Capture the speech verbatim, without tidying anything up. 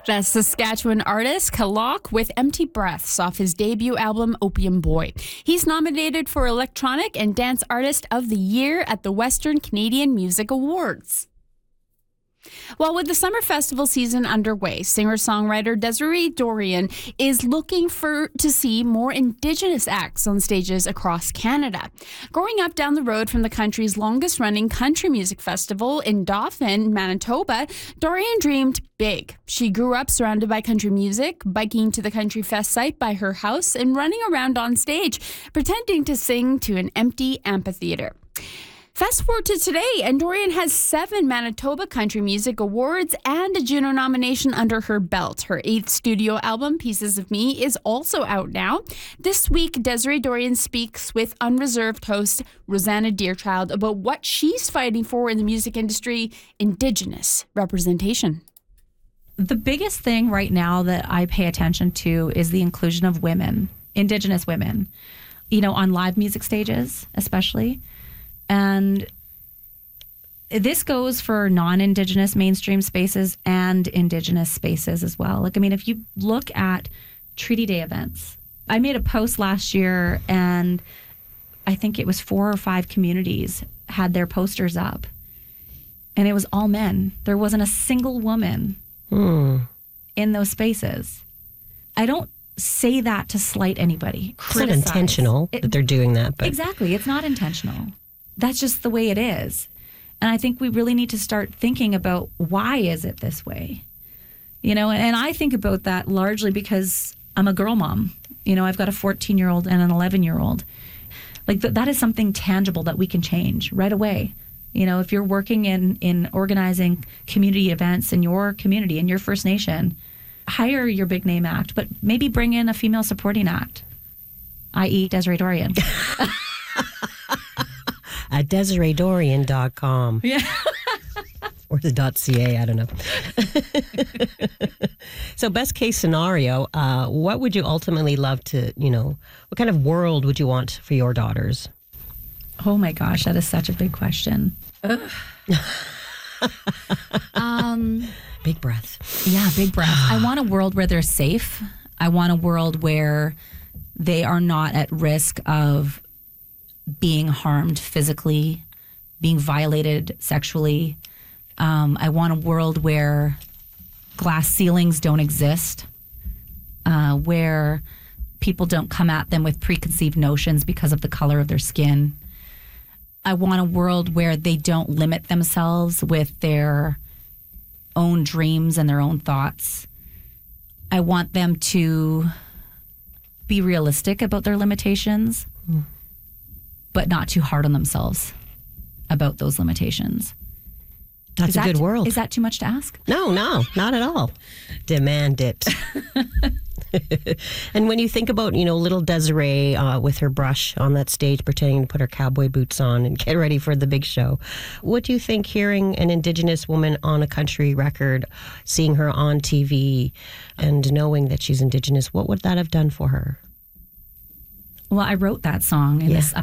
The Saskatchewan artist Kalok with Empty Breaths off his debut album Opium Boy. He's nominated for Electronic and Dance Artist of the Year at the Western Canadian Music Awards. Well, with the summer festival season underway, singer-songwriter Desiree Dorion is looking for to see more Indigenous acts on stages across Canada. Growing up down the road from the country's longest-running country music festival in Dauphin, Manitoba, Dorion dreamed big. She grew up surrounded by country music, biking to the Country Fest site by her house and running around on stage, pretending to sing to an empty amphitheater. Fast forward to today, and Dorion has seven Manitoba Country Music Awards and a Juno nomination under her belt. Her eighth studio album, Pieces of Me, is also out now. This week, Desiree Dorion speaks with Unreserved host Rosanna Deerchild about what she's fighting for in the music industry, Indigenous representation. The biggest thing right now that I pay attention to is the inclusion of women, Indigenous women, you know, on live music stages, especially. And this goes for non-Indigenous mainstream spaces and Indigenous spaces as well. Like, I mean, if you look at Treaty Day events, I made a post last year and I think it was four or five communities had their posters up and it was all men. There wasn't a single woman hmm. in those spaces. I don't say that to slight anybody. It's not intentional it, that they're doing that. But. Exactly. It's not intentional. That's just the way it is. And I think we really need to start thinking about why is it this way? You know, and I think about that largely because I'm a girl mom. You know, I've got a fourteen-year-old and an eleven-year-old. Like, th- that is something tangible that we can change right away. You know, if you're working in, in organizing community events in your community, in your First Nation, hire your big name act, but maybe bring in a female supporting act, that is. Desiree Dorion. At Desiree Dorion dot com. Yeah. Or the .ca, I don't know. So best case scenario, uh, what would you ultimately love to, you know, what kind of world would you want for your daughters? Oh my gosh, that is such a big question. um, big breath. Yeah, big breath. I want a world where they're safe. I want a world where they are not at risk of being harmed physically, being violated sexually. Um, I want a world where glass ceilings don't exist, uh, where people don't come at them with preconceived notions because of the color of their skin. I want a world where they don't limit themselves with their own dreams and their own thoughts. I want them to be realistic about their limitations. Mm. But not too hard on themselves about those limitations. That's is a that, good world. Is that too much to ask? No, no, not at all. Demand it. And when you think about, you know, little Desiree uh, with her brush on that stage, pretending to put her cowboy boots on and get ready for the big show, what do you think hearing an Indigenous woman on a country record, seeing her on T V and knowing that she's Indigenous, what would that have done for her? Well, I wrote that song in yeah. this